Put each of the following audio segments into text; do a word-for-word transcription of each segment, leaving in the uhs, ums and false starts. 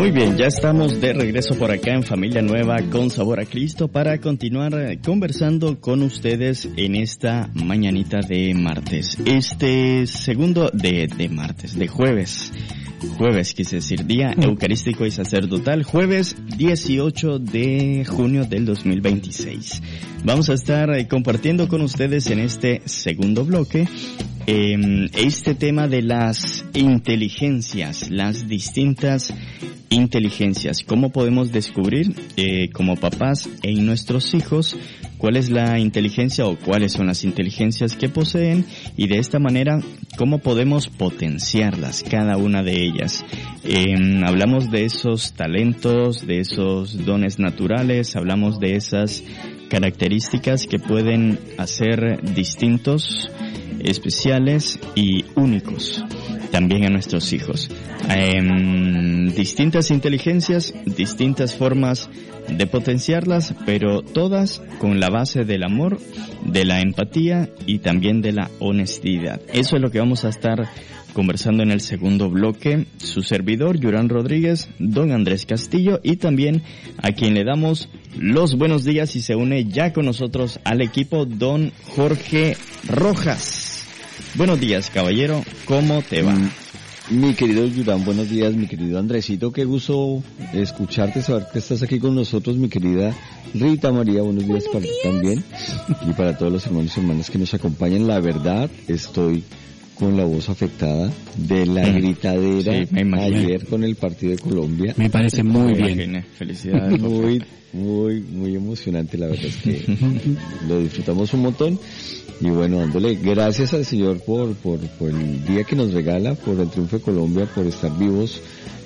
Muy bien, ya estamos de regreso por acá en Familia Nueva con Sabor a Cristo para continuar conversando con ustedes en esta mañanita de martes. Este segundo de, de martes, de jueves. Jueves, quise decir, Día Eucarístico y Sacerdotal, jueves dieciocho de junio del dos mil veintiséis. Vamos a estar eh, compartiendo con ustedes en este segundo bloque eh, este tema de las inteligencias, las distintas inteligencias. ¿Cómo podemos descubrir eh, como papás en nuestros hijos cuál es la inteligencia o cuáles son las inteligencias que poseen y de esta manera cómo podemos potenciarlas, cada una de ellas? Eh, hablamos de esos talentos, de esos dones naturales, hablamos de esas características que pueden hacer distintos, especiales y únicos también a nuestros hijos. Eh, distintas inteligencias, distintas formas de potenciarlas, pero todas con la base del amor, de la empatía y también de la honestidad. Eso es lo que vamos a estar conversando en el segundo bloque. Su servidor, Yurán Rodríguez, don Andrés Castillo, y también a quien le damos los buenos días y se une ya con nosotros al equipo, don Jorge Rojas. Buenos días, caballero, ¿cómo te va? Mm. Mi querido Yurán, buenos días, mi querido Andresito, qué gusto escucharte, saber que estás aquí con nosotros, mi querida Rita María, buenos días para ti también, y para todos los hermanos y hermanas que nos acompañan. La verdad, estoy con la voz afectada de la gritadera sí, ayer con el partido de Colombia. Me parece muy me bien. Imagine. Felicidades. Muy, muy, muy emocionante, la verdad es que lo disfrutamos un montón. Y bueno, dándole gracias al Señor por, por, por el día que nos regala, por el triunfo de Colombia, por estar vivos.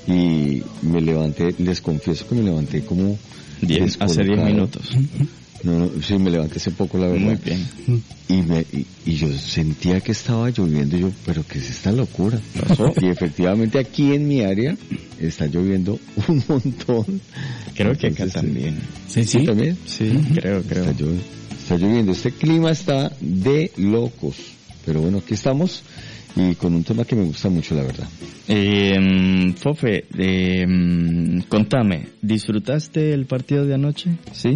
Y me levanté, les confieso que me levanté como diez, hace diez minutos. No, no, sí, me levanté hace poco, la verdad. Muy bien. Y, me, y, y yo sentía que estaba lloviendo, y yo, pero ¿qué es esta locura? ¿Pasó? Y efectivamente aquí en mi área está lloviendo un montón. Creo que acá también. ¿Sí, sí? ¿También? Sí, uh-huh. creo, creo. Está lloviendo. Está lloviendo, este clima está de locos, pero bueno, aquí estamos y con un tema que me gusta mucho, la verdad. Eh, Fofe, eh, contame, ¿disfrutaste el partido de anoche? ¿Sí?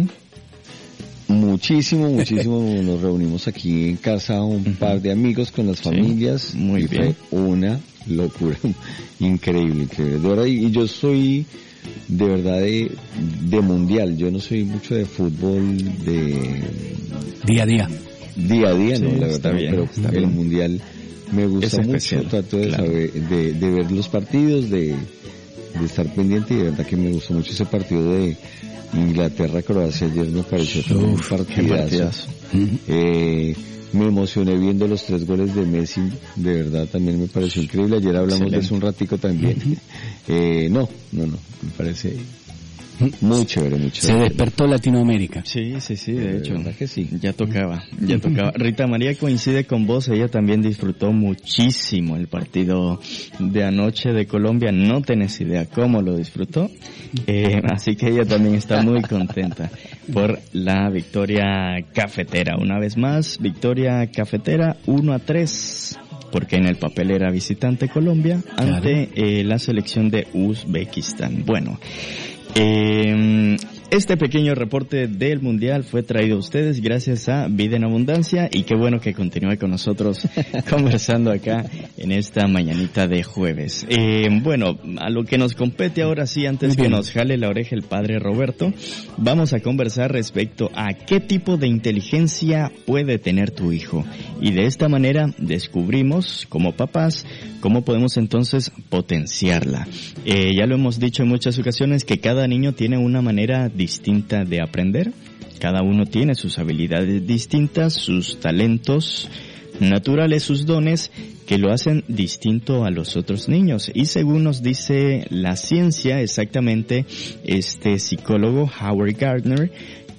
Muchísimo, muchísimo. Nos reunimos aquí en casa un uh-huh. par de amigos con las familias. Sí, muy y bien. Fue una locura, increíble, increíble. De verdad, y yo soy de verdad de, de mundial, yo no soy mucho de fútbol de día a día día a día, sí, no, la verdad, bien, pero el bien. Mundial me gusta mucho, trato de claro. saber, de, de ver los partidos, de, de estar pendiente, y de verdad que me gustó mucho ese partido de Inglaterra-Croacia. Ayer me pareció todo un partidazo. Uh-huh. eh, me emocioné viendo los tres goles de Messi, de verdad también me pareció increíble. Ayer hablamos Excelente. de eso un ratico también. Uh-huh. eh, no, no, no, me parece muy chévere, muy chévere. Se despertó Latinoamérica. Sí, sí, sí, de, de hecho. ¿Verdad que sí? Ya tocaba, ya tocaba. Rita María coincide con vos, ella también disfrutó muchísimo el partido de anoche de Colombia. No tenés idea cómo lo disfrutó. Eh, así que ella también está muy contenta por la victoria cafetera. Una vez más, victoria cafetera uno a tres. Porque en el papel era visitante Colombia ante claro. eh, la selección de Uzbekistán. Bueno, eh, este pequeño reporte del Mundial fue traído a ustedes gracias a Vida en Abundancia, y qué bueno que continúe con nosotros conversando acá en esta mañanita de jueves. Eh, bueno, a lo que nos compete ahora sí, antes que nos jale la oreja el padre Roberto, vamos a conversar respecto a qué tipo de inteligencia puede tener tu hijo. Y de esta manera descubrimos, como papás, cómo podemos entonces potenciarla. Eh, ya lo hemos dicho en muchas ocasiones que cada niño tiene una manera distinta de aprender. Cada uno tiene sus habilidades distintas, sus talentos naturales, sus dones que lo hacen distinto a los otros niños. Y según nos dice la ciencia, exactamente este psicólogo Howard Gardner,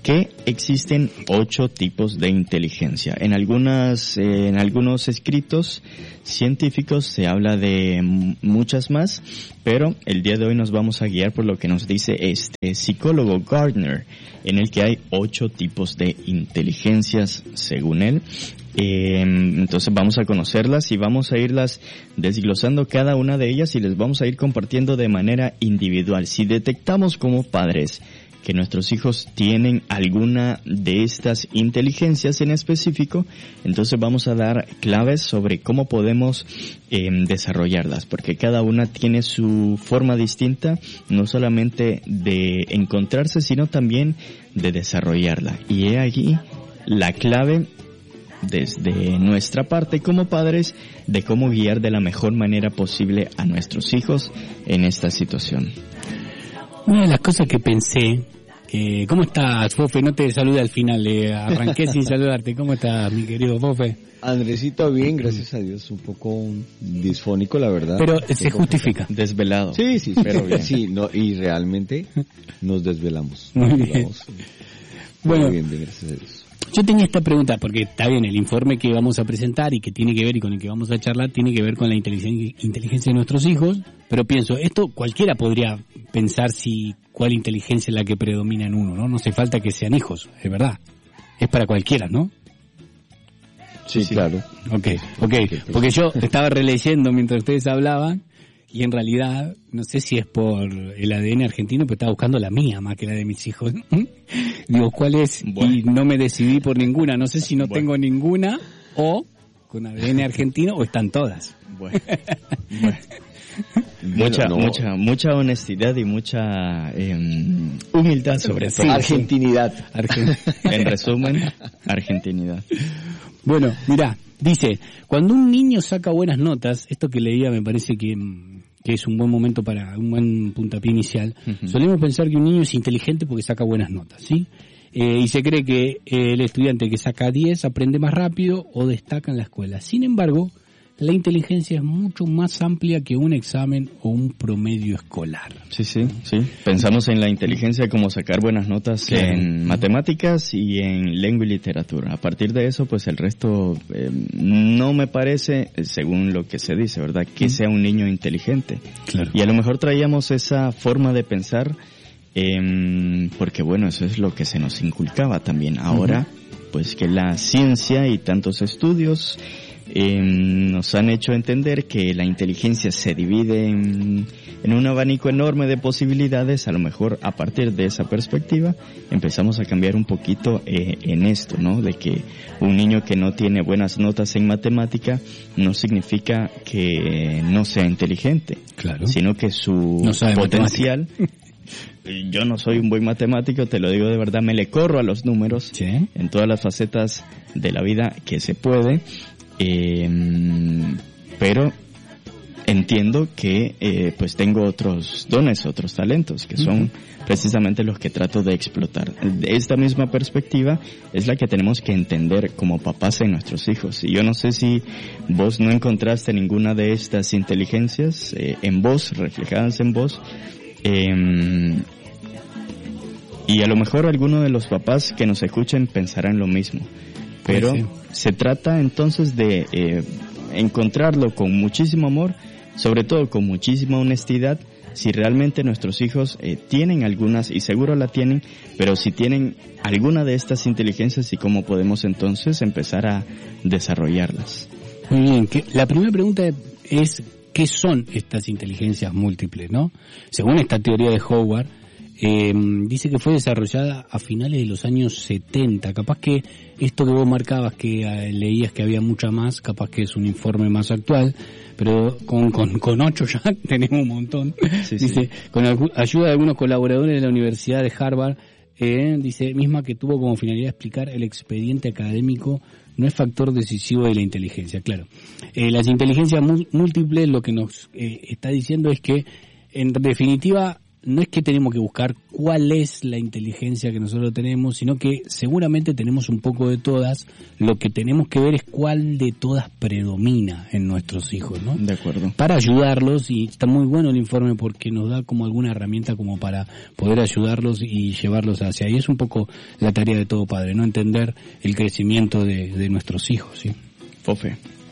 que existen ocho tipos de inteligencia. En algunas, eh, en algunos escritos científicos se habla de m- muchas más, pero el día de hoy nos vamos a guiar por lo que nos dice este psicólogo Gardner, en el que hay ocho tipos de inteligencias según él. Eh, entonces vamos a conocerlas y vamos a irlas desglosando cada una de ellas y les vamos a ir compartiendo de manera individual. Si detectamos como padres que nuestros hijos tienen alguna de estas inteligencias en específico, entonces vamos a dar claves sobre cómo podemos eh, desarrollarlas, porque cada una tiene su forma distinta, no solamente de encontrarse, sino también de desarrollarla. Y he aquí la clave desde nuestra parte como padres de cómo guiar de la mejor manera posible a nuestros hijos en esta situación. Una de las cosas que pensé, que, ¿cómo estás, Fofe? No te saludé al final, eh, arranqué sin saludarte. ¿Cómo estás, mi querido Fofe? Andresito, bien, gracias a Dios, un poco disfónico, la verdad. Pero se justifica. Desvelado. Sí, sí, sí, pero bien. Sí, no, y realmente nos desvelamos. Muy Nos bien. desvelamos. Bueno, Muy bien, bien, gracias a Dios. yo tenía esta pregunta, porque está bien, el informe que vamos a presentar y que tiene que ver y con el que vamos a charlar, tiene que ver con la inteligencia, inteligencia de nuestros hijos, pero pienso, esto cualquiera podría pensar si cuál inteligencia es la que predomina en uno, ¿no? No hace falta que sean hijos, es verdad. Es para cualquiera, ¿no? Sí, sí, claro. Ok, ok, porque yo estaba releyendo mientras ustedes hablaban y en realidad, no sé si es por el A D N argentino, pero estaba buscando la mía más que la de mis hijos. Digo, ¿cuál es? Bueno. Y no me decidí por ninguna. No sé si no Bueno. tengo ninguna o con A D N argentino o están todas. Bueno, bueno. Mucha, no. mucha, mucha honestidad y mucha eh, humildad sobre Sí, todo. Argentinidad. Argen- En resumen, argentinidad. Bueno, mirá, dice, cuando un niño saca buenas notas, esto que leía me parece que, mm, que es un buen momento para un buen puntapié inicial, Ujú. solemos pensar que un niño es inteligente porque saca buenas notas, ¿sí? Eh, y se cree que eh, el estudiante que saca diez aprende más rápido o destaca en la escuela. Sin embargo, la inteligencia es mucho más amplia que un examen o un promedio escolar. Sí, sí, sí. Pensamos en la inteligencia como sacar buenas notas Claro. en matemáticas y en lengua y literatura. A partir de eso, pues el resto eh, no me parece, según lo que se dice, ¿verdad?, que sea un niño inteligente. Claro. Y a lo mejor traíamos esa forma de pensar eh, porque, bueno, eso es lo que se nos inculcaba también. Ahora, pues que la ciencia y tantos estudios Eh, nos han hecho entender que la inteligencia se divide en, en un abanico enorme de posibilidades. A lo mejor a partir de esa perspectiva empezamos a cambiar un poquito eh, en esto, ¿no? De que un niño que no tiene buenas notas en matemática no significa que no sea inteligente, Claro. sino que su No sabe potencial... Yo no soy un buen matemático, te lo digo de verdad, me le corro a los números Sí. en todas las facetas de la vida que se puede. Eh, pero entiendo que eh, pues tengo otros dones, otros talentos que son uh-huh. precisamente los que trato de explotar. De esta misma perspectiva es la que tenemos que entender como papás en nuestros hijos. Y yo no sé si vos no encontraste ninguna de estas inteligencias eh, en vos, reflejadas en vos, eh, y a lo mejor alguno de los papás que nos escuchen pensarán lo mismo. Pero sí, sí. se trata entonces de eh, encontrarlo con muchísimo amor, sobre todo con muchísima honestidad, si realmente nuestros hijos eh, tienen algunas, y seguro la tienen, pero si tienen alguna de estas inteligencias y cómo podemos entonces empezar a desarrollarlas. Muy bien, que la primera pregunta es, ¿qué son estas inteligencias múltiples, no? Según esta teoría de Howard, Eh, dice que fue desarrollada a finales de los años setenta. Capaz que esto que vos marcabas, que eh, leías que había mucha más, capaz que es un informe más actual, pero con con, con ocho ya tenemos un montón. Sí, dice, sí. Con ayuda de algunos colaboradores de la Universidad de Harvard, eh, dice, misma que tuvo como finalidad explicar el expediente académico no es factor decisivo de la inteligencia. Claro, eh, las inteligencias múltiples lo que nos eh, está diciendo es que, en definitiva, no es que tenemos que buscar cuál es la inteligencia que nosotros tenemos, sino que seguramente tenemos un poco de todas. Lo que tenemos que ver es cuál de todas predomina en nuestros hijos, ¿no? De acuerdo. Para ayudarlos, y está muy bueno el informe porque nos da como alguna herramienta como para poder ayudarlos y llevarlos hacia ahí. Es un poco la tarea de todo padre, ¿no? Entender el crecimiento de, de nuestros hijos, ¿sí? Fofe.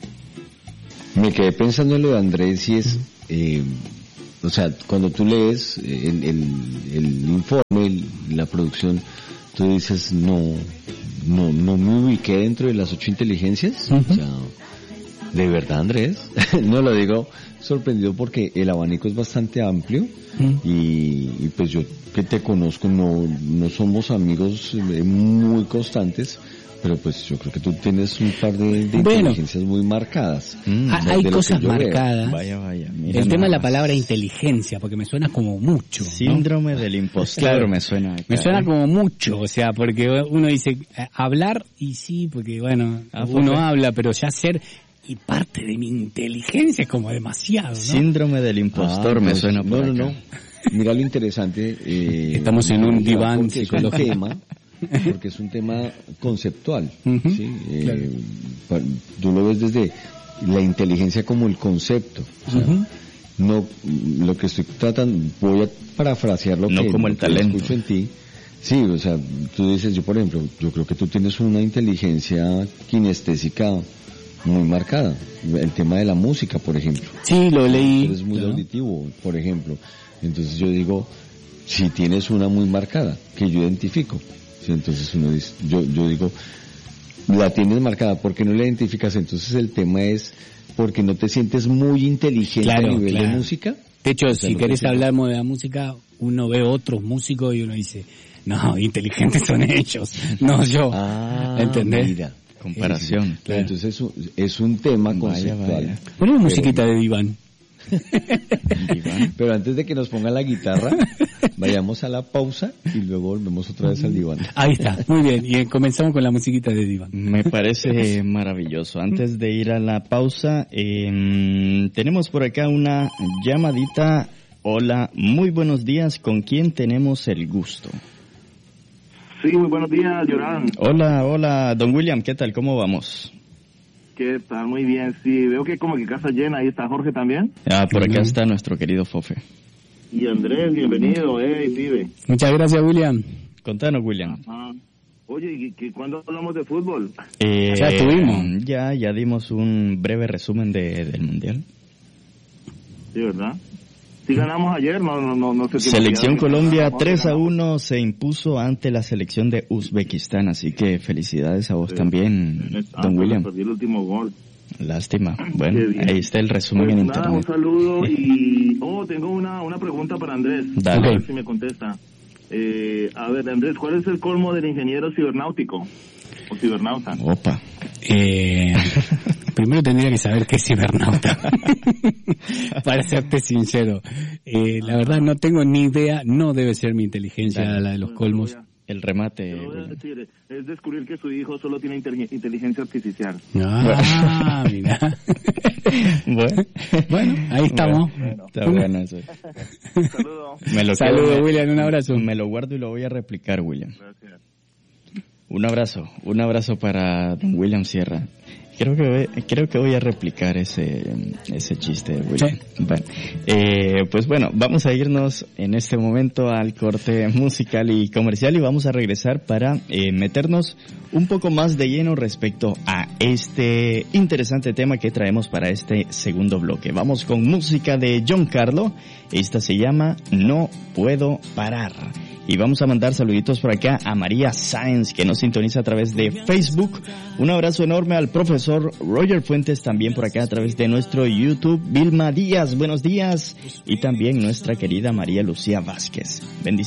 Me quedé pensando en lo de Andrés y es, eh, o sea, cuando tú lees el, el, el informe, el, la producción, tú dices, no, no, no me ubiqué dentro de las ocho inteligencias. Uh-huh. O sea, de verdad, Andrés, no lo digo sorprendido porque el abanico es bastante amplio. Uh-huh. y, y pues yo que te conozco, no, no somos amigos muy constantes, pero pues yo creo que tú tienes un par de, de bueno, inteligencias muy marcadas. Mm, hay cosas marcadas. Vaya, vaya. Mira, el tema de la palabra inteligencia, porque me suena como mucho. Síndrome ¿no? del impostor. Claro, me suena. Acá, me suena ¿eh? como mucho, o sea, porque uno dice hablar y sí, porque bueno, ah, uno okay. habla, pero ya ser y parte de mi inteligencia es como demasiado, ¿no? Síndrome del impostor ah, me pues, suena por No, acá. no, no. Mira lo interesante. Eh, Estamos en un diván psicológico. Porque es un tema conceptual, uh-huh. ¿sí? Eh, claro. Tú lo ves desde la inteligencia como el concepto, o sea, uh-huh. no lo que estoy tratando, voy a parafrasear lo no que, como el lo que talento. escucho en ti. Sí, o sea, tú dices, yo por ejemplo, yo creo que tú tienes una inteligencia kinestésica muy marcada, el tema de la música, por ejemplo. Sí, lo leí. Eres muy claro. auditivo, por ejemplo. Entonces yo digo, si tienes una muy marcada, que yo identifico. Entonces uno dice, yo, yo digo, la tienes marcada, ¿por qué no la identificas? Entonces el tema es, porque no te sientes muy inteligente claro, a nivel claro. de música. De hecho, o sea, si querés que... hablarnos de la música, uno ve otros músicos y uno dice, no, inteligentes son ellos, no yo. Ah, ¿entendés? Mira, comparación. Sí, claro. Entonces es un, es un tema vaya, conceptual. Vaya. Ponemos musiquita de diván. Pero antes de que nos ponga la guitarra, vayamos a la pausa y luego volvemos otra vez al diván. Ahí está, muy bien, y comenzamos con la musiquita de diván. Me parece maravilloso. Antes de ir a la pausa, eh, tenemos por acá una llamadita. Hola, muy buenos días, ¿con quién tenemos el gusto? Sí, muy buenos días, Llorán. Hola, hola, don William, ¿qué tal? ¿Cómo vamos? ¿Qué tal? Muy bien, sí. Veo que como que casa llena. Ahí está Jorge también. Ah, por acá está nuestro querido Fofe. Y Andrés, bienvenido, eh, pibe. Muchas gracias, William. Contanos, William. Ajá. Oye, ¿y qué, cuándo hablamos de fútbol? Eh, ya estuvimos. Ya, ya dimos un breve resumen de, del Mundial. Sí, ¿verdad? Sí ganamos ayer, no, no, no, no sé si Selección Colombia tres a uno se impuso ante la selección de Uzbekistán, así que felicidades a vos sí. también, ah, don William. Perdí el último gol. Lástima. Bueno, ahí está el resumen pues en nada, internet. Un saludo y... Oh, tengo una, una pregunta para Andrés. Dale. A ver si me contesta. Eh, a ver, Andrés, ¿cuál es el colmo del ingeniero cibernáutico? O cibernauta. Opa. Eh, primero tendría que saber qué es cibernauta. Para serte sincero. Eh, la verdad no tengo ni idea, no debe ser mi inteligencia Dale. la de los colmos. El remate. Voy a decir, es descubrir que su hijo solo tiene inteligencia artificial. Ah, mira. Bueno, bueno, ahí estamos. Bueno, está bueno eso. Saludos. Me lo Saludos, quedo, William, un abrazo. Me lo guardo y lo voy a replicar, William. Gracias. Un abrazo, un abrazo para don William Sierra. Creo que voy, creo que voy a replicar ese ese chiste, William. Sí. Bueno, eh, pues bueno, vamos a irnos en este momento al corte musical y comercial y vamos a regresar para eh, meternos un poco más de lleno respecto a este interesante tema que traemos para este segundo bloque. Vamos con música de John Carlo. Esta se llama No Puedo Parar. Y vamos a mandar saluditos por acá a María Sáenz, que nos sintoniza a través de Facebook. Un abrazo enorme al profesor Roger Fuentes, también por acá a través de nuestro YouTube. Vilma Díaz, buenos días. Y también nuestra querida María Lucía Vázquez. Bendiciones.